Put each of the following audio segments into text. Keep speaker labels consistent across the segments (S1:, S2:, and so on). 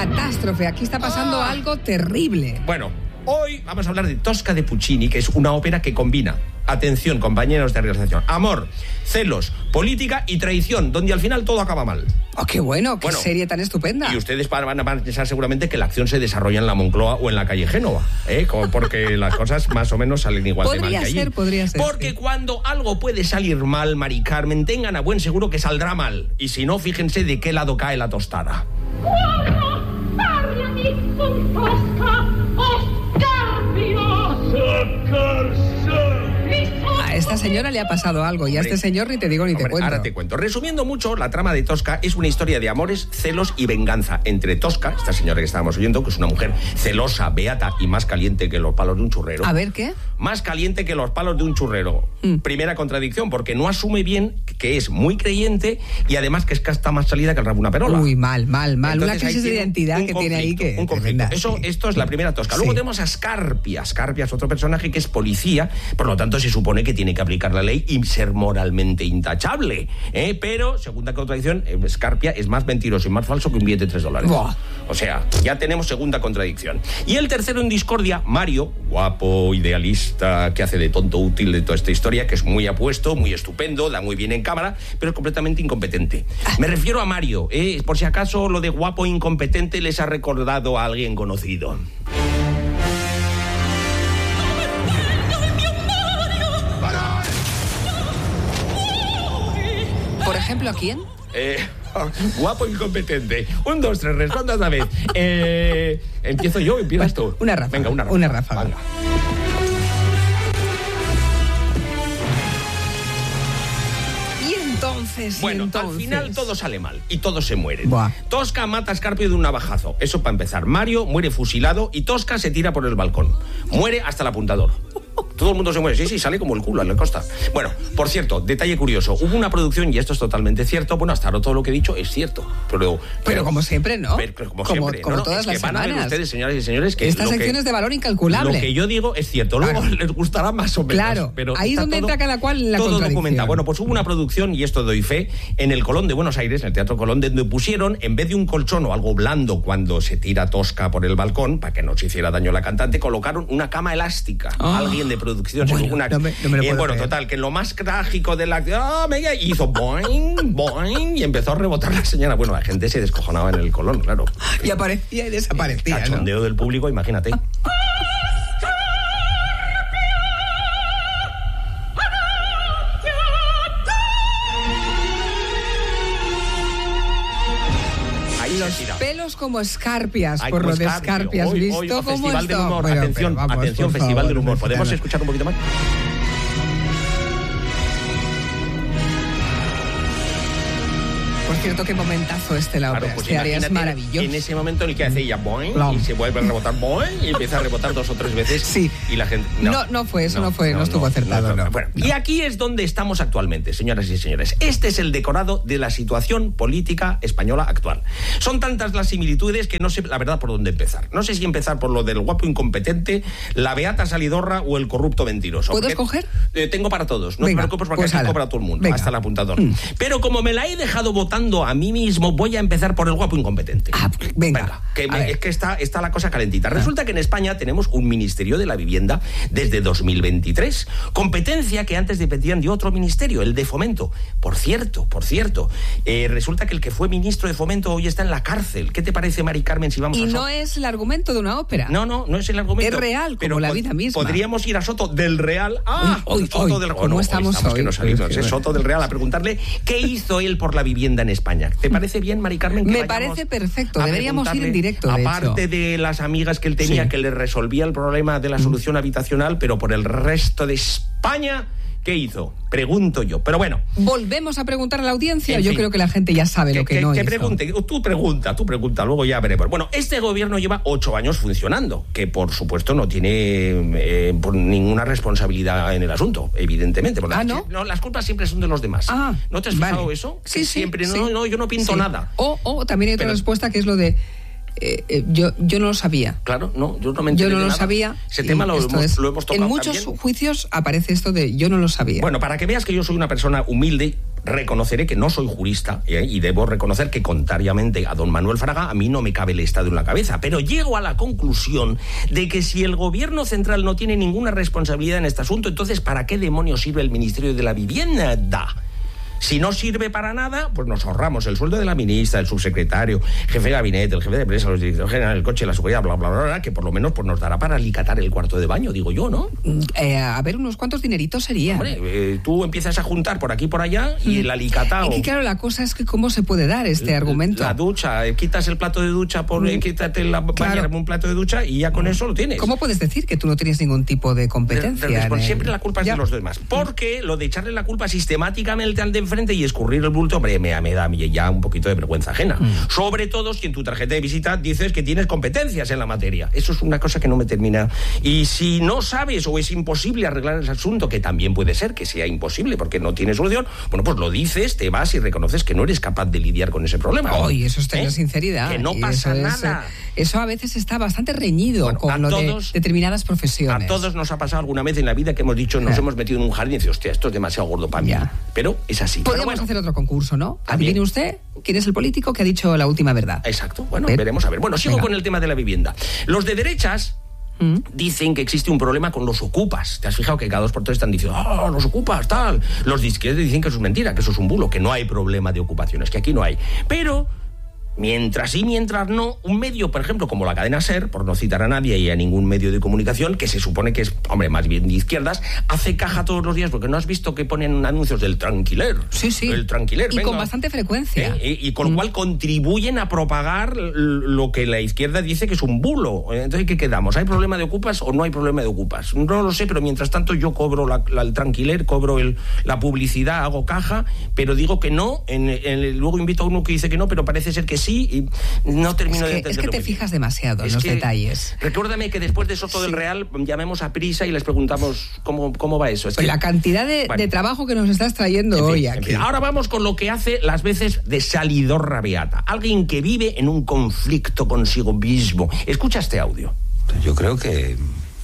S1: catástrofe. Aquí está pasando algo terrible.
S2: Bueno, hoy vamos a hablar de Tosca de Puccini, que es una ópera que combina, atención compañeros de realización, amor, celos, política y traición, donde al final todo acaba mal.
S1: Oh, qué bueno, qué serie tan estupenda.
S2: Y ustedes van a pensar seguramente que la acción se desarrolla en la Moncloa o en la calle Génova, porque las cosas más o menos salen igual de mal que allí.
S1: Podría ser.
S2: Porque
S1: sí.
S2: Cuando algo puede salir mal, Mari Carmen, tengan a buen seguro que saldrá mal. Y si no, fíjense de qué lado cae la tostada.
S1: A esta señora le ha pasado algo y a este señor ni te digo ni te cuento.
S2: Ahora te cuento. Resumiendo mucho, la trama de Tosca es una historia de amores, celos y venganza entre Tosca, esta señora que estábamos oyendo, que es una mujer celosa, beata y más caliente que los palos de un churrero.
S1: A ver, ¿qué?
S2: Más caliente que los palos de un churrero. Primera contradicción, porque no asume bien que es muy creyente y además que está más salida que el rabo de una perola.
S1: Uy, mal.
S2: Entonces,
S1: una crisis de identidad que tiene ahí que...
S2: Un conflicto. Esto es la primera Tosca. Luego tenemos a Scarpia. Scarpia es otro personaje que es policía, por lo tanto se supone que tiene que aplicar la ley y ser moralmente intachable. Pero, segunda contradicción, Scarpia es más mentiroso y más falso que un billete de $3.
S1: Buah.
S2: O sea, ya tenemos segunda contradicción. Y el tercero en discordia, Mario, guapo, idealista, que hace de tonto útil de toda esta historia, que es muy apuesto, muy estupendo, da muy bien en cámara, pero es completamente incompetente. Me refiero a Mario, por si acaso lo de guapo e incompetente les ha recordado a alguien conocido.
S1: Por ejemplo, ¿a quién?
S2: Guapo incompetente. 1, 2, 3, responda otra vez. ¿Empiezo yo o empiezas tú?
S1: Una ráfaga.
S2: Venga, una ráfaga.
S1: Una ráfaga.
S2: Venga. Bueno, al final todo sale mal y todos se mueren.
S1: Buah.
S2: Tosca mata a Scarpio de un navajazo. Eso para empezar. Mario muere fusilado y Tosca se tira por el balcón. Muere hasta el apuntador. Todo el mundo se muere. Sí, sale como el culo en la costa. Bueno, por cierto, detalle curioso. Hubo una producción, y esto es totalmente cierto. Bueno, hasta ahora todo lo que he dicho es cierto. Pero
S1: como siempre, ¿no?
S2: Como siempre.
S1: Como todas las
S2: van
S1: semanas.
S2: A ver ustedes, señoras y señores, que
S1: esta sección es de valor incalculable.
S2: Lo que yo digo es cierto. Luego les gustará más o menos.
S1: Claro,
S2: pero
S1: ahí es donde entra cada cual en la
S2: todo
S1: contradicción.
S2: documentado. Bueno, pues hubo una producción, y esto doy fe, en el Colón de Buenos Aires, en el Teatro Colón, donde pusieron, en vez de un colchón o algo blando cuando se tira Tosca por el balcón, para que no se hiciera daño a la cantante, colocaron una cama elástica. Alguien de producción se tuvo una...
S1: No me lo puedo
S2: bueno,
S1: creer.
S2: total, que lo más trágico de la... y hizo boing, boing, y empezó a rebotar la señora. Bueno, la gente se descojonaba en el Colón, claro.
S1: Y aparecía y desaparecía,
S2: Cachondeo del público, imagínate.
S1: Los pelos como escarpias,
S2: Ay,
S1: por
S2: como
S1: lo de
S2: Scarpio.
S1: escarpias,
S2: Hoy,
S1: ¿visto cómo
S2: Festival
S1: esto?
S2: del Humor.
S1: Bueno,
S2: Atención,
S1: vamos,
S2: Festival
S1: favor,
S2: del Humor. ¿Podemos
S1: mexicano.
S2: escuchar un poquito más?
S1: Por cierto, qué momentazo la ópera.
S2: Pues
S1: Este área es
S2: imagínate
S1: maravilloso.
S2: en ese momento en el que hace ella boing y se vuelve a rebotar boing y empieza a rebotar 2 o 3 veces.
S1: Sí.
S2: Y la gente...
S1: No estuvo acertado. No.
S2: Bueno, y aquí es donde estamos actualmente, señoras y señores. Este es el decorado de la situación política española actual. Son tantas las similitudes que no sé, la verdad, por dónde empezar. No sé si empezar por lo del guapo incompetente, la beata salidorra o el corrupto mentiroso.
S1: ¿Puedo escoger?
S2: Tengo para todos. No
S1: Venga,
S2: te preocupes porque
S1: pues
S2: tengo para todo el mundo.
S1: Venga.
S2: Hasta el apuntador. Pero como me la he dejado votando a mí mismo, voy a empezar por el guapo incompetente.
S1: Venga.
S2: Es que está la cosa calentita. Resulta que en España tenemos un Ministerio de la Vivienda desde 2023. Competencia que antes dependían de otro ministerio, el de Fomento. Por cierto, resulta que el que fue ministro de Fomento hoy está en la cárcel. ¿Qué te parece, Mari Carmen, si vamos a
S1: Y
S2: Soto?
S1: no es el argumento de una ópera.
S2: No es el argumento.
S1: Es real,
S2: pero
S1: como la vida misma.
S2: Podríamos ir a Soto del Real.
S1: Soto
S2: del
S1: ¿cómo estamos hoy?
S2: que no salimos. Es Soto del Real a preguntarle qué hizo él por la vivienda en España. ¿Te parece bien, Mari Carmen?
S1: Me parece perfecto. Deberíamos ir en directo, de
S2: aparte
S1: hecho.
S2: de las amigas que él tenía,
S1: Sí.
S2: que le resolvía el problema de la solución habitacional, pero por el resto de España, ¿qué hizo? Pregunto yo. Pero bueno.
S1: ¿Volvemos a preguntar a la audiencia?
S2: En
S1: Yo
S2: fin.
S1: creo que la gente ya sabe lo que no
S2: que
S1: hizo.
S2: pregunte. Tú pregunta, luego ya veremos. Bueno, este gobierno lleva 8 años funcionando, que por supuesto no tiene por ninguna responsabilidad en el asunto, evidentemente.
S1: ¿no?
S2: Las culpas siempre son de los demás. ¿No te has fijado eso?
S1: Sí,
S2: Que
S1: sí.
S2: siempre,
S1: sí.
S2: No, yo no pinto nada.
S1: O también hay otra respuesta que es lo de... yo no lo sabía.
S2: Claro, no, yo no me enteré
S1: Yo no
S2: de
S1: lo
S2: nada.
S1: sabía.
S2: Ese tema lo hemos tocado
S1: en muchos
S2: también.
S1: juicios aparece esto de yo no lo sabía.
S2: Bueno, para que veas que yo soy una persona humilde, reconoceré que no soy jurista, y debo reconocer que, contrariamente a don Manuel Fraga, a mí no me cabe el Estado en la cabeza, pero llego a la conclusión de que si el gobierno central no tiene ninguna responsabilidad en este asunto, entonces ¿para qué demonios sirve el Ministerio de la Vivienda? Si no sirve para nada, pues nos ahorramos el sueldo de la ministra, el subsecretario, jefe de gabinete, el jefe de prensa, los directores generales, el coche, la seguridad, bla, bla, bla, bla, que por lo menos pues nos dará para alicatar el cuarto de baño, digo yo, ¿no?
S1: A ver, unos cuantos dineritos serían.
S2: Hombre, tú empiezas a juntar por aquí y por allá y el alicatao...
S1: Es que claro, la cosa es que ¿cómo se puede dar este argumento?
S2: La ducha, quitas el plato de ducha, quítate la bañera, un plato de ducha y ya con eso lo tienes.
S1: ¿Cómo puedes decir que tú no tienes ningún tipo de competencia?
S2: Siempre la culpa es de los demás. Porque lo de echarle la culpa sistemáticamente al de enfrente y escurrir el bulto, hombre, me da a mí ya un poquito de vergüenza ajena. Sobre todo si en tu tarjeta de visita dices que tienes competencias en la materia. Eso es una cosa que no me termina. Y si no sabes o es imposible arreglar ese asunto, que también puede ser que sea imposible porque no tiene solución, bueno, pues lo dices, te vas y reconoces que no eres capaz de lidiar con ese problema.
S1: Oye, eso es tener sinceridad.
S2: Que no pasa nada.
S1: Eso a veces está bastante reñido con lo de determinadas profesiones.
S2: A todos nos ha pasado alguna vez en la vida que hemos dicho, nos hemos metido en un jardín y dices, hostia, esto es demasiado gordo para mí. Pero es así.
S1: Podríamos hacer otro concurso, ¿no? Adivine usted quién es el político que ha dicho la última verdad.
S2: Exacto. Bueno, veremos a ver. Bueno, sigo con el tema de la vivienda. Los de derechas dicen que existe un problema con los ocupas. ¿Te has fijado que cada 2 por 3 están diciendo, los ocupas, tal? Los de izquierda dicen que eso es mentira, que eso es un bulo, que no hay problema de ocupaciones, que aquí no hay. Pero... mientras sí, mientras no, un medio, por ejemplo, como la cadena SER, por no citar a nadie y a ningún medio de comunicación, que se supone que es, hombre, más bien de izquierdas, hace caja todos los días, porque no has visto que ponen anuncios del tranquiler.
S1: Sí.
S2: El tranquiler,
S1: y venga, con bastante frecuencia.
S2: Y con lo cual contribuyen a propagar lo que la izquierda dice que es un bulo. Entonces, ¿qué quedamos? ¿Hay problema de ocupas o no hay problema de ocupas? No lo sé, pero mientras tanto yo cobro el tranquiler, cobro la publicidad, hago caja, pero digo que no. Luego invito a uno que dice que no, pero parece ser que sí, y no termino de entender.
S1: Es que te fijas demasiado en los detalles.
S2: Recuérdame que después de Soto del Real llamemos a Prisa y les preguntamos cómo va eso.
S1: La cantidad de trabajo que nos estás trayendo hoy aquí.
S2: Ahora vamos con lo que hace las veces de salidorra beata. Alguien que vive en un conflicto consigo mismo. Escucha este audio.
S3: Yo creo que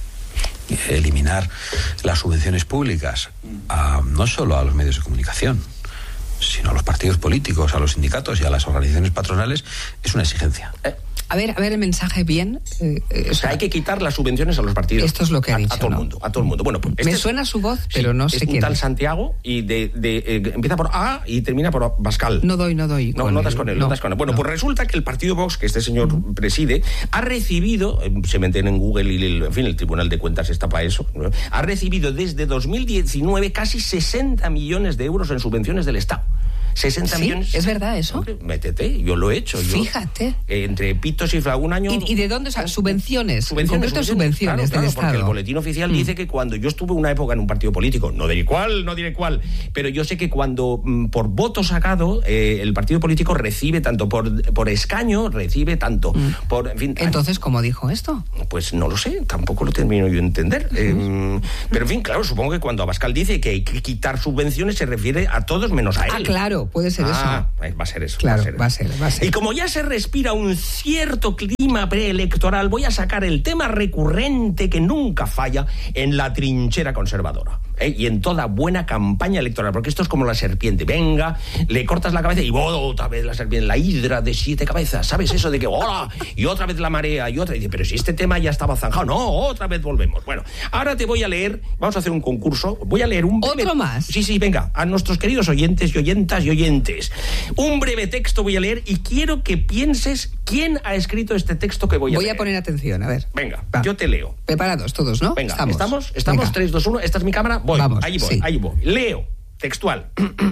S3: eliminar las subvenciones públicas no solo a los medios de comunicación, sino a los partidos políticos, a los sindicatos y a las organizaciones patronales, es una exigencia.
S1: A ver el mensaje bien.
S2: O sea, hay que quitar las subvenciones a los partidos.
S1: Esto es lo que ha dicho,
S2: a todo el mundo, a todo el mundo. Bueno, pues
S1: me suena su voz, pero no sé quién.
S2: Es un tal Santiago y empieza por A y termina por Bascal.
S1: No doy.
S2: No das con él. Bueno, pues resulta que el partido Vox, que este señor preside, ha recibido, se meten en Google y el Tribunal de Cuentas está para eso, ¿no? Ha recibido desde 2019 casi 60 millones de euros en subvenciones del Estado. 60 millones.
S1: ¿Es verdad eso?
S2: Hombre, métete, yo lo he hecho.
S1: Fíjate.
S2: Entre pitos y un año.
S1: ¿Y de dónde? O sea, subvenciones del
S2: claro,
S1: Estado.
S2: Porque el boletín oficial dice que cuando yo estuve una época en un partido político, no diré cuál, pero yo sé que cuando por voto sacado el partido político recibe tanto por escaño, recibe tanto por, en fin.
S1: Entonces, ¿cómo dijo esto?
S2: Pues no lo sé, tampoco lo termino yo de entender. Pero en fin, claro, supongo que cuando Abascal dice que hay que quitar subvenciones se refiere a todos menos a él.
S1: Claro, puede ser eso.
S2: Va a ser eso.
S1: Claro, va a ser.
S2: Y como ya se respira un cierto clima preelectoral, voy a sacar el tema recurrente que nunca falla en la trinchera conservadora. Y en toda buena campaña electoral, porque esto es como la serpiente. Venga, le cortas la cabeza y otra vez la serpiente, la hidra de 7 cabezas. ¿Sabes eso de que hola? Y otra vez la marea y otra. Y dice, pero si este tema ya estaba zanjado. No, otra vez volvemos. Bueno, ahora te voy a leer, vamos a hacer un concurso. Voy a leer un breve...
S1: ¿Otro más?
S2: Sí, venga, a nuestros queridos oyentes y oyentas y oyentes. Un breve texto voy a leer y quiero que pienses quién ha escrito este texto que voy a leer.
S1: Voy a poner atención, a ver.
S2: Venga, yo te leo.
S1: Preparados todos, ¿no?
S2: Venga, ¿estamos? Venga. 3, 2, 1, esta es mi cámara.
S1: Vamos,
S2: ahí voy. Leo, textual.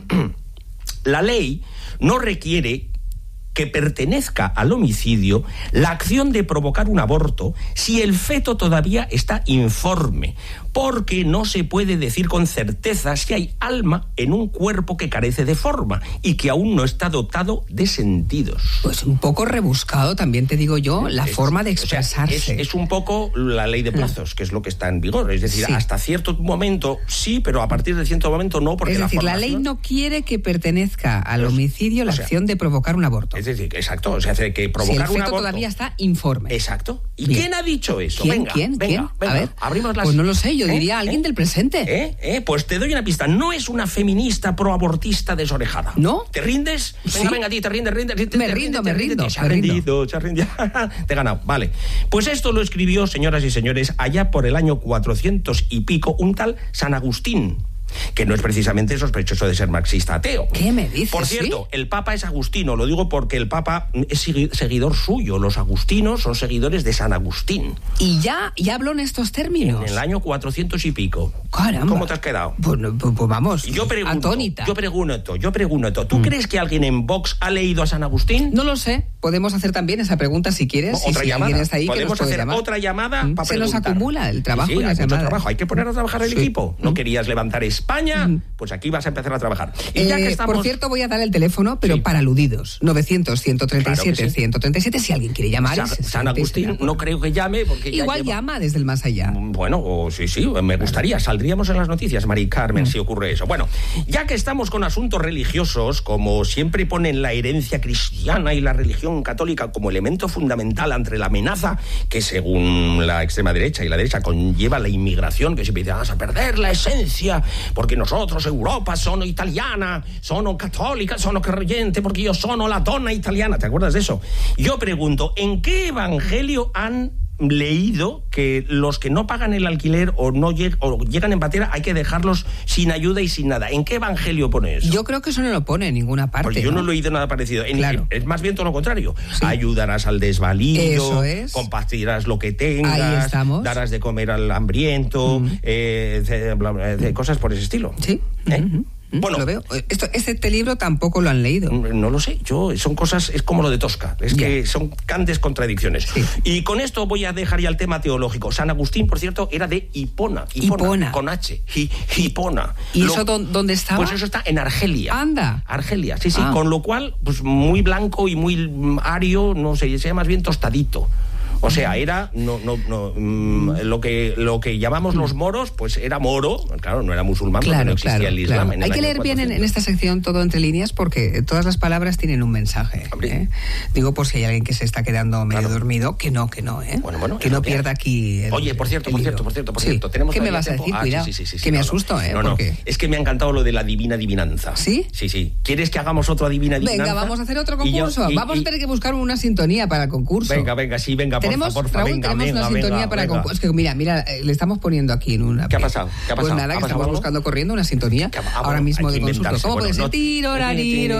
S2: La ley no requiere que pertenezca al homicidio la acción de provocar un aborto si el feto todavía está informe, porque no se puede decir con certeza si hay alma en un cuerpo que carece de forma y que aún no está dotado de sentidos.
S1: Pues un poco rebuscado, también te digo yo, la forma de expresarse.
S2: O sea, es un poco la ley de plazos, que es lo que está en vigor. Es decir, hasta cierto momento sí, pero a partir de cierto momento no, porque
S1: es decir, la ley no quiere que pertenezca al homicidio la acción de provocar un aborto.
S2: Es decir, exacto, o sea, hace que provocar
S1: si el feto
S2: un aborto
S1: todavía está informe.
S2: Exacto. ¿Y
S1: Bien.
S2: quién ha dicho eso?
S1: ¿Quién?
S2: Venga,
S1: A ver,
S2: abrimos las...
S1: pues no lo sé, yo diría alguien del presente.
S2: Pues te doy una pista. No es una feminista proabortista desorejada.
S1: ¿No?
S2: ¿Te rindes?
S1: Sí.
S2: Venga, a ti, te rindes.
S1: Me rindo.
S2: Se ha rendido. Te he ganado. Vale. Pues esto lo escribió, señoras y señores, allá por el año 400 y pico, un tal San Agustín, que no es precisamente sospechoso de ser marxista ateo.
S1: ¿Qué me dices?
S2: Por cierto,
S1: ¿sí?
S2: el Papa es agustino, lo digo porque el Papa es seguidor suyo. Los agustinos son seguidores de San Agustín.
S1: ¿Y ya habló en estos términos?
S2: En el año 400 y pico.
S1: Caramba.
S2: ¿Cómo te has quedado?
S1: Pues vamos,
S2: Yo pregunto,
S1: atónita.
S2: yo pregunto, ¿tú crees que alguien en Vox ha leído a San Agustín?
S1: No lo sé. Podemos hacer también esa pregunta si quieres.
S2: Otra
S1: si
S2: llamada.
S1: alguien está ahí, que
S2: Podemos
S1: nos puede
S2: hacer
S1: llamar.
S2: otra llamada para
S1: Se nos
S2: preguntar.
S1: acumula el trabajo
S2: Sí,
S1: y las
S2: hay mucho
S1: llamadas.
S2: trabajo. Hay que poner a trabajar el
S1: Sí.
S2: equipo. No querías levantar España, pues aquí vas a empezar a trabajar. Y ya que estamos...
S1: Por cierto, voy a dar el teléfono, pero
S2: Sí.
S1: para aludidos. 900-137-137,
S2: Claro que sí.
S1: 137, si alguien quiere llamar.
S2: San Agustín no creo que llame porque ya
S1: Igual
S2: lleva...
S1: llama desde el más allá.
S2: Bueno, sí, me gustaría. Saldríamos en las noticias, Mari Carmen, si ocurre eso. Bueno, ya que estamos con asuntos religiosos, como siempre ponen la herencia cristiana y la religión católica como elemento fundamental ante la amenaza que, según la extrema derecha y la derecha, conlleva la inmigración, que siempre dicen, vas a perder la esencia, porque nosotros, Europa, sono italiana, sono católica, sono creyente, porque yo sono la donna italiana. ¿Te acuerdas de eso? Yo pregunto, ¿en qué evangelio han leído que los que no pagan el alquiler o llegan en patera hay que dejarlos sin ayuda y sin nada? ¿En qué evangelio pone eso?
S1: Yo creo que eso no lo pone en ninguna parte.
S2: Porque yo no he leído nada parecido.
S1: Claro.
S2: Es más bien todo lo contrario.
S1: Sí.
S2: Ayudarás al desvalido,
S1: Eso es.
S2: compartirás lo que tengas,
S1: Ahí estamos.
S2: darás de comer al hambriento, cosas por ese estilo.
S1: Sí.
S2: Bueno,
S1: lo veo. Este libro tampoco lo han leído.
S2: No lo sé, son cosas, es como lo de Tosca, es que son grandes contradicciones.
S1: Sí.
S2: Y con esto voy a dejar ya el tema teológico. San Agustín, por cierto, era de Hipona. Con H, Hipona.
S1: ¿Y eso dónde estaba?
S2: Pues eso está en Argelia.
S1: Anda.
S2: Argelia, sí, con lo cual, pues muy blanco y muy ario, no sé, se llama más bien tostadito. O sea, era lo que llamamos los moros, pues era moro, claro, no era musulmán, porque no existía el Islam.
S1: Hay que leer bien en esta sección todo entre líneas, porque todas las palabras tienen un mensaje. Digo, por si hay alguien que se está quedando medio dormido, que no,
S2: Bueno,
S1: que no pierda aquí el,
S2: Oye, por cierto,
S1: Sí.
S2: ¿tenemos
S1: ¿Qué me
S2: todavía
S1: vas a
S2: tiempo?
S1: decir? Cuidado,
S2: Sí,
S1: que me asusto,
S2: No,
S1: porque...
S2: es que me ha encantado lo de la divina adivinanza.
S1: ¿Sí?
S2: Sí. ¿Quieres que hagamos otra divina adivinanza?
S1: Venga, vamos a hacer otro concurso. Vamos a tener que buscar una sintonía para el concurso.
S2: Venga, por favor,
S1: Tenemos una sintonía para concurso. Es que mira, le estamos poniendo aquí en una...
S2: ¿Qué ha pasado?
S1: Pues nada, que estamos buscando corriendo una sintonía ahora mismo de consulta. ¿Cómo puede ser? Tirorari.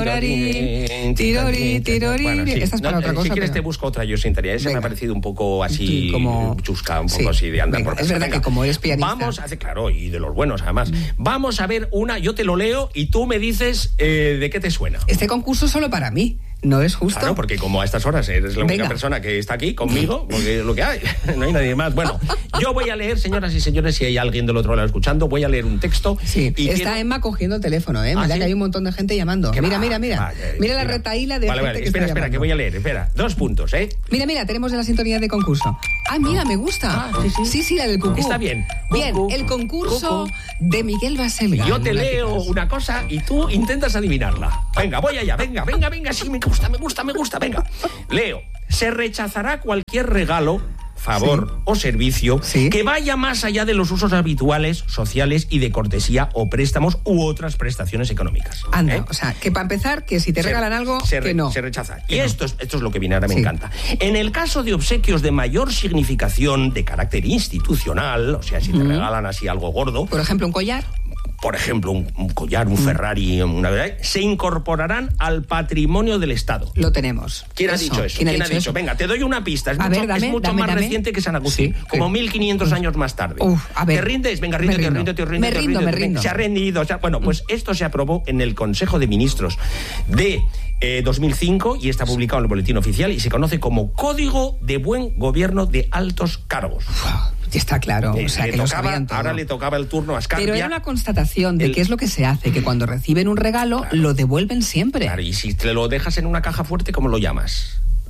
S1: Esta es para otra cosa.
S2: Si quieres te busco otra yo sintonía. Esa me ha parecido un poco así
S1: como
S2: chusca, un poco así de andar por casa.
S1: Es verdad que como eres pianista...
S2: Vamos a hacer, claro, y de los buenos además. Vamos a ver una, yo te lo leo y tú me dices de qué te suena.
S1: Este concurso es solo para mí. ¿No es justo?
S2: Claro, porque como a estas horas eres la única persona que está aquí conmigo, porque es lo que hay, no hay nadie más. Bueno, yo voy a leer, señoras y señores, si hay alguien del otro lado escuchando, voy a leer un texto.
S1: Sí, y está Emma cogiendo el teléfono, ¿eh? Mira, ¿sí? Que hay un montón de gente llamando. Mira. Mira la retaíla de gente que está llamando.
S2: Espera, que voy a leer, espera. 2 puntos, ¿eh?
S1: Mira, tenemos la sintonía de concurso. Mira, me gusta. Sí, la del cucú.
S2: Está bien.
S1: Bien, el concurso de Miguel Baselga.
S2: Yo te leo una cosa y tú intentas adivinarla. Venga, voy allá, venga, sí, me gusta, venga. Leo, se rechazará cualquier regalo, favor o servicio que vaya más allá de los usos habituales, sociales y de cortesía o préstamos u otras prestaciones económicas.
S1: Anda, o sea, que para empezar, que si te regalan algo, que no.
S2: Se rechaza. Y esto es lo que viene ahora, me encanta. En el caso de obsequios de mayor significación de carácter institucional, o sea, si te regalan así algo gordo...
S1: Por ejemplo, un collar.
S2: Por ejemplo, un collar, un Ferrari, se incorporarán al patrimonio del Estado.
S1: Lo tenemos.
S2: ¿Quién ha dicho eso? ¿Quién ha dicho eso? Venga, te doy una pista. Es mucho más reciente que San Agustín, como 1500 años más tarde. ¿Te rindes? Venga, ríndete.
S1: Me rindo.
S2: Se ha rendido. Bueno, pues esto se aprobó en el Consejo de Ministros de 2005 y está publicado en el Boletín Oficial y se conoce como Código de Buen Gobierno de Altos Cargos.
S1: Está claro, o sea, que lo sabían todo.
S2: Ahora le tocaba el turno a Scarpia.
S1: Pero era una constatación de qué es lo que se hace, que cuando reciben un regalo, lo devuelven siempre.
S2: Claro, y si te lo dejas en una caja fuerte, ¿cómo lo llamas?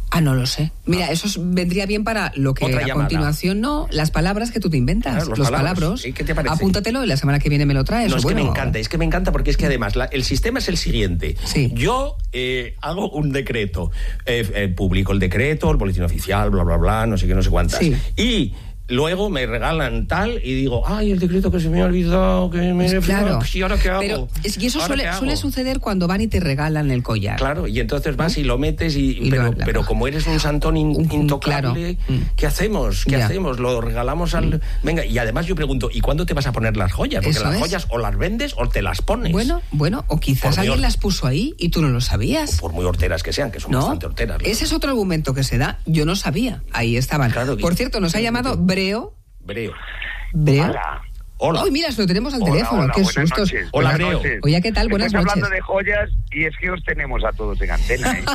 S1: Ah, no lo sé. Mira, eso vendría bien para lo que
S2: Otra
S1: a
S2: llamada.
S1: continuación los palabras que tú te inventas,
S2: Claro,
S1: los
S2: palabras.
S1: palabras.
S2: ¿Y qué te parece?
S1: Apúntatelo y la semana que viene me lo traes.
S2: No, es
S1: bueno,
S2: que me encanta porque es que además el sistema es el siguiente.
S1: Sí.
S2: Yo hago un decreto, publico el decreto, el boletín oficial, bla, bla, bla, no sé qué, no sé cuántas.
S1: Sí.
S2: Y luego me regalan tal y digo, ay, el decreto que se me ha olvidado, que me...
S1: Claro.
S2: ¿Y ahora qué hago?
S1: Pero es que eso
S2: ¿Ahora qué
S1: suele
S2: hago?
S1: suceder cuando van y te regalan el collar.
S2: Claro, y entonces vas y lo metes pero como eres un santón intocable,
S1: claro.
S2: ¿qué hacemos? ¿Qué
S1: Ya.
S2: hacemos? Lo regalamos al... Venga, y además yo pregunto, ¿y cuándo te vas a poner las joyas? Porque
S1: Eso
S2: las
S1: es.
S2: joyas o las vendes o te las pones.
S1: Bueno, o quizás
S2: Por
S1: alguien
S2: Dios.
S1: las puso ahí y tú no lo sabías.
S2: Por muy horteras que sean, que son
S1: ¿No?
S2: bastante horteras.
S1: Ese es otro argumento que se da. Yo no sabía. Ahí estaban.
S2: Claro,
S1: Por cierto, nos ha llamado Breo.
S2: Breo.
S4: Hola.
S2: Hola.
S1: Ay, mira, se lo tenemos al
S4: Hola,
S1: teléfono.
S4: hola,
S1: Qué
S4: buenas
S1: sustos.
S4: noches.
S2: Hola,
S4: Buenas
S2: Breo.
S4: noches.
S1: Oye, ¿qué tal? Buenas
S4: Estáis
S1: noches.
S4: hablando de joyas y es que os tenemos a todos en antena, ¿eh?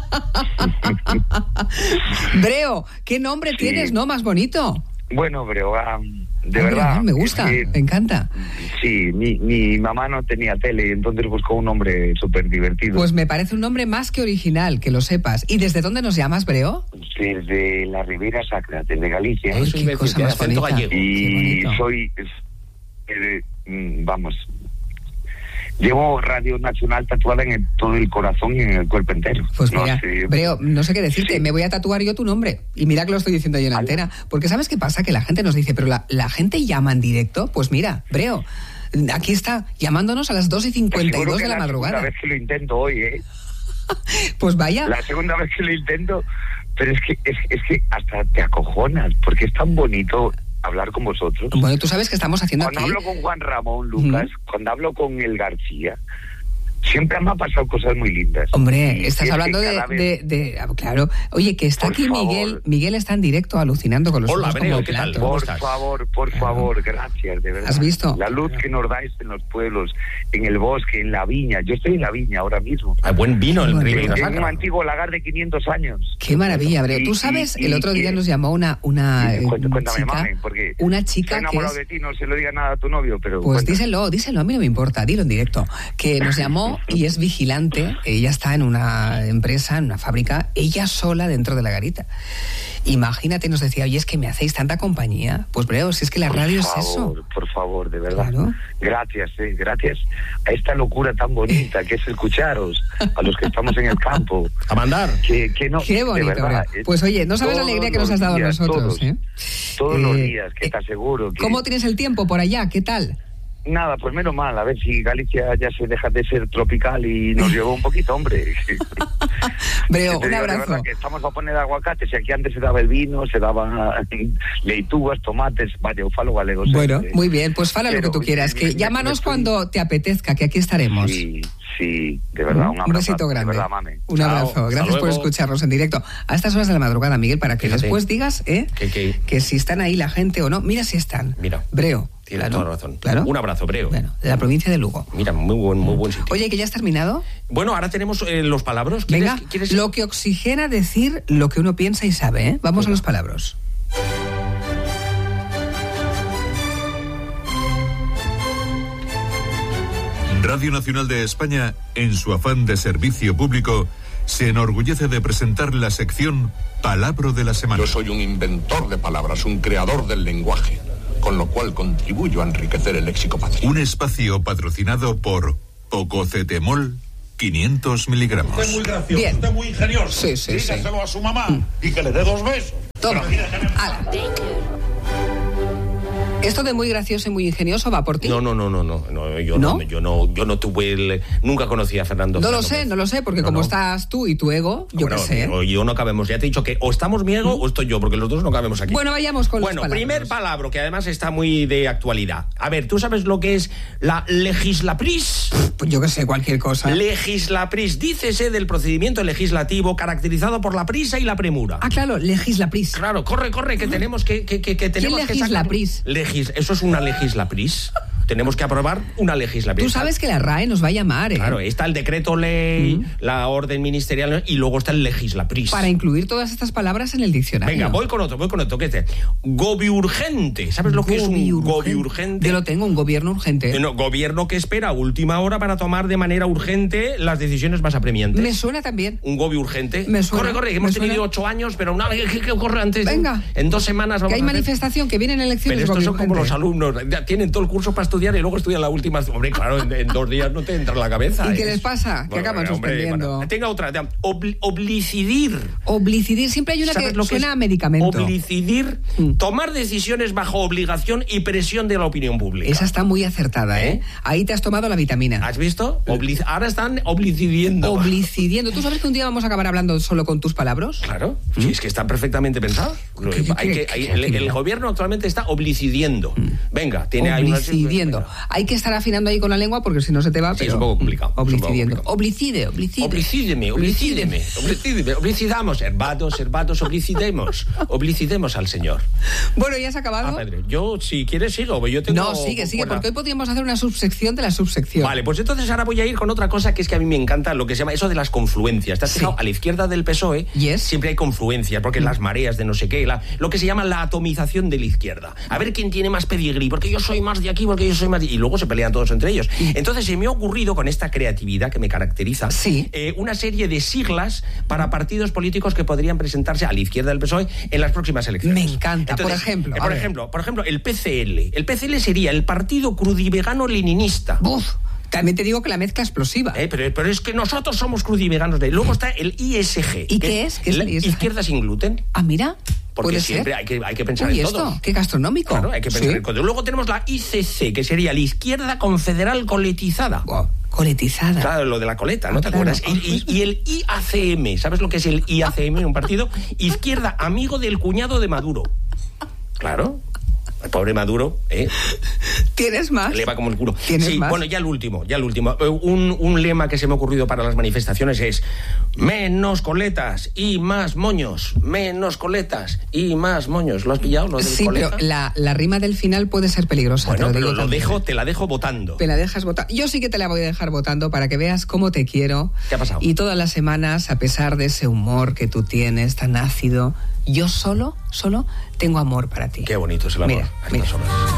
S1: Breo, ¿qué nombre
S4: Sí.
S1: tienes, no? Más bonito.
S4: Bueno, Breo, de
S1: Ay,
S4: verdad.
S1: me gusta,
S4: es que,
S1: me encanta.
S4: sí, mi mamá no tenía tele y entonces buscó un nombre súper divertido.
S1: Pues me parece un nombre más que original, que lo sepas. ¿Y desde dónde nos llamas, Breo?
S4: Desde la Ribera Sacra, desde Galicia.
S2: Eso
S1: qué
S2: iba a decir,
S1: cosa
S2: tiene
S1: más
S2: acento
S1: bonita.
S2: gallego.
S1: Qué
S4: Y
S1: bonito.
S4: soy, llevo Radio Nacional tatuada en todo el corazón y en el cuerpo entero.
S1: Pues
S4: No
S1: mira,
S4: sé.
S1: Breo, no sé qué decirte,
S4: Sí.
S1: me voy a tatuar yo tu nombre. Y mira que lo estoy diciendo yo en
S4: Ala.
S1: antena. Porque ¿sabes qué pasa? Que la gente nos dice, pero la gente llama en directo. Pues mira, Breo, aquí está, llamándonos a las 2:52
S4: Seguro que
S1: de la
S4: es
S1: madrugada.
S4: La segunda vez que lo intento hoy, ¿eh?
S1: Pues vaya.
S4: La segunda vez que lo intento, pero es que hasta te acojonas, porque es tan bonito hablar con vosotros.
S1: Bueno, tú sabes que estamos haciendo
S4: Cuando
S1: aquí...
S4: hablo con Juan Ramón, Lucas, cuando hablo con el García, siempre me han pasado cosas muy lindas.
S1: Hombre,
S4: Y
S1: estás
S4: es que
S1: hablando
S4: cada vez-
S1: claro. Oye, que está
S4: Por
S1: aquí
S4: favor.
S1: Miguel. Miguel está en directo alucinando con los
S2: Hola,
S1: ojos
S2: Breo,
S1: como
S2: ¿qué tal?
S1: plato.
S2: ¿Cómo
S4: Por
S2: estás?
S4: favor, gracias, de verdad.
S1: ¿Has visto?
S4: La luz que nos dais en los pueblos, en el bosque, en la viña. Yo estoy en la viña ahora mismo.
S2: Hay buen vino en
S1: Bueno.
S2: Ribera
S4: En un
S2: Sacra.
S4: antiguo lagar de 500 años.
S1: Qué maravilla, Breo. Tú sabes, el otro día nos llamó una
S4: Cuéntame,
S1: chica,
S4: mami, porque
S1: una
S4: estoy
S1: chica que
S4: enamorado
S1: es...
S4: de ti, no se lo diga nada a tu novio, pero...
S1: Pues
S4: cuéntame.
S1: díselo, a mí no me importa, dilo en directo. Que nos llamó y es vigilante, ella está en una empresa, en una fábrica, ella sola dentro de la garita. Imagínate, nos decía, oye, es que me hacéis tanta compañía. Pues Breo, si es que la radio es eso.
S4: Por favor, de verdad.
S1: Claro.
S4: Gracias a esta locura tan bonita que es escucharos, a los que estamos en el campo.
S2: A mandar.
S4: Que no,
S1: Qué
S4: de
S1: bonito,
S4: verdad,
S1: Breo. Pues oye, no sabes la
S4: todos
S1: alegría que nos has dado a
S4: los días,
S1: nosotros.
S4: Todos los
S1: Eh,
S4: días, que te aseguro que...
S1: ¿Cómo tienes el tiempo por allá? ¿Qué tal?
S4: Nada, pues menos mal, a ver si Galicia ya se deja de ser tropical y nos llevó un poquito, hombre.
S1: Breo,
S4: Te
S1: un
S4: digo, de
S1: abrazo.
S4: verdad que estamos a poner aguacates y aquí antes se daba el vino, se daba leitugas, tomates, vaya, yo falo galego.
S1: Bueno,
S4: siempre.
S1: muy bien, pues fala lo que
S4: Pero,
S1: tú quieras, que llámanos cuando te apetezca, que aquí estaremos.
S4: Sí, de verdad, un abrazo.
S1: besito grande.
S4: De verdad, mame.
S1: Un
S2: Chao,
S1: abrazo.
S2: hasta
S1: Gracias por
S2: luego.
S1: escucharnos en directo a estas horas de la madrugada, Miguel, para que
S2: Fíjate.
S1: después digas
S2: Que
S1: si están ahí la gente o no. Mira si están.
S2: Mira.
S1: Breo.
S2: Tienes
S1: claro,
S2: toda la razón.
S1: Claro.
S2: Un abrazo, Breo.
S1: Bueno, de la provincia de Lugo.
S2: Mira, muy buen sitio.
S1: Oye, que ya has terminado.
S2: Bueno, ahora tenemos los palabras.
S1: Venga,
S2: ¿Quieres?
S1: lo que oxigena decir lo que uno piensa y sabe, ¿eh? Vamos a los palabras.
S5: Radio Nacional de España, en su afán de servicio público, se enorgullece de presentar la sección Palabra de la Semana.
S6: Yo soy un inventor de palabras, un creador del lenguaje, con lo cual contribuyo a enriquecer el léxico patrio.
S5: Un espacio patrocinado por Pococetemol 500 miligramos.
S7: Usted es muy gracioso,
S1: Bien.
S7: usted es muy ingenioso.
S1: Sí.
S7: Dígaselo a su mamá y que le dé 2 besos.
S1: Toma.
S7: Pero aquí déjeme-
S1: Ala. ¿Esto de muy gracioso y muy ingenioso va por ti?
S2: No, yo
S1: ¿No?
S2: yo no tuve nunca conocí a Fernando.
S1: No lo
S2: Fernández.
S1: sé, porque
S2: No,
S1: como
S2: no.
S1: estás tú y tu ego, yo
S2: Bueno,
S1: qué sé.
S2: yo no cabemos. Ya te he dicho que o estamos mi ego o estoy yo, porque los dos no cabemos aquí.
S1: Bueno, vayamos con los
S2: Bueno,
S1: palabras.
S2: primer palabra, que además está muy de actualidad. A ver, ¿tú sabes lo que es la legislapris?
S1: Pues yo qué sé, cualquier cosa.
S2: Legislapris, dícese del procedimiento legislativo caracterizado por la prisa y la premura.
S1: Ah, claro, legislapris.
S2: Claro, corre, que tenemos que tenemos que
S1: legisla
S2: sacar-
S1: pris?
S2: Eso es una legislapris. tenemos que aprobar una legislación.
S1: Tú sabes que la RAE nos va a llamar, ¿eh?
S2: Claro, está el decreto ley, la orden ministerial y luego está el legislapris.
S1: Para incluir todas estas palabras en el diccionario.
S2: Venga, voy con otro, ¿qué es este? Gobiurgente. ¿Sabes lo que es un gobiurgente?
S1: Yo lo tengo, un gobierno urgente.
S2: No, gobierno que espera a última hora para tomar de manera urgente las decisiones más apremiantes.
S1: Me suena también.
S2: Un gobiurgente.
S1: Me suena.
S2: Corre, que hemos tenido 8 años, pero no, ¿qué ocurre antes?
S1: Venga.
S2: En 2 semanas vamos
S1: que hay manifestación, que vienen elecciones.
S2: Pero estos son como los alumnos, tienen todo el curso para estudiar y luego estudian la última. Hombre, claro, en 2 días no te entra en la cabeza.
S1: ¿Y qué les pasa? Que acaban suspendiendo.
S2: Bueno, tenga otra. Oblicidir.
S1: Oblicidir, siempre hay una que suena a medicamento.
S2: Oblicidir, tomar decisiones bajo obligación y presión de la opinión pública.
S1: Esa está muy acertada, ¿eh? Ahí te has tomado la vitamina.
S2: ¿Has visto? Ahora están oblicidiendo.
S1: Oblicidiendo. ¿Tú sabes que un día vamos a acabar hablando solo con tus palabras?
S2: Claro. Sí, es que están perfectamente pensados. El gobierno actualmente está oblicidiendo. Venga, tiene ahí una...
S1: Oblicidiendo. Hay que estar afinando ahí con la lengua porque si no se te va.
S2: Sí, es un poco complicado.
S1: Oblicidiendo. Oblicide.
S2: Oblicideme. Oblicidamos. Herbatos, oblicidemos al Señor.
S1: Bueno, ¿ya has acabado?
S2: Pedro, yo, si quieres, sigo. Yo tengo...
S1: No, sigue, porque hoy podríamos hacer una subsección de la subsección.
S2: Vale, pues entonces ahora voy a ir con otra cosa que es que a mí me encanta, lo que se llama eso de las confluencias. ¿Te has fijado? A la izquierda del PSOE siempre hay confluencias, porque las mareas de no sé qué, lo que se llama la atomización de la izquierda. A ver quién tiene más pedigrí, porque yo soy más de aquí, porque yo soy más de... Y luego se pelean todos entre ellos. Entonces se me ha ocurrido, con esta creatividad que me caracteriza, una serie de siglas para partidos políticos que podrían presentarse a la izquierda del PSOE en las próximas elecciones.
S1: Me encanta.
S2: Entonces,
S1: por
S2: ejemplo, el PCL. El PCL sería el Partido Crudivegano-Leninista.
S1: ¡Buf! También te digo que la mezcla explosiva.
S2: Pero es que nosotros somos crudiveganos. Luego está el ISG.
S1: ¿Y qué es? ¿Qué es el ISG?
S2: Izquierda sin gluten.
S1: Ah, mira.
S2: Porque siempre hay que pensar en todo.
S1: ¿Esto? ¡Qué gastronómico!
S2: Claro, hay que pensar en todo. Luego tenemos la ICC, que sería la Izquierda Confederal Coletizada.
S1: Wow. Coletizada.
S2: Claro, lo de la coleta, ¿no te acuerdas? Y el IACM, ¿sabes lo que es el IACM? Un partido Izquierda Amigo del Cuñado de Maduro. Claro. El pobre Maduro,
S1: ¿Tienes más?
S2: Le va como el culo.
S1: ¿Tienes más?
S2: Bueno, ya el último. Un lema que se me ha ocurrido para las manifestaciones es: menos coletas y más moños. Menos coletas y más moños. ¿Lo has pillado, lo del coleta?
S1: Pero la rima del final puede ser peligrosa.
S2: Bueno, pero te la dejo votando.
S1: Te la dejas votando. Yo sí que te la voy a dejar votando para que veas cómo te quiero.
S2: ¿Qué ha pasado?
S1: Y todas las semanas, a pesar de ese humor que tú tienes tan ácido, yo solo tengo amor para ti.
S2: Qué bonito es el amor.
S1: Mira.